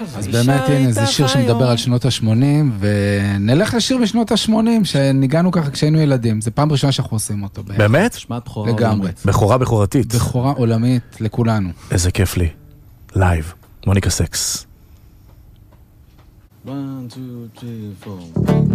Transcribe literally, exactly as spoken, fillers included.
אז באמת, הנה, זה שיר שמדבר על שנות ה-שמונים, ונלך לשיר בשנות ה-שמונים, שניגענו ככה כשהיינו ילדים. זה פעם ראשונה שאנחנו עושים אותו. באמת? לגמרי. בכורה בכורתית. בכורה עולמית לכולנו. איזה כיף לי. לייב. מוניקה סקס. One, two, three, four.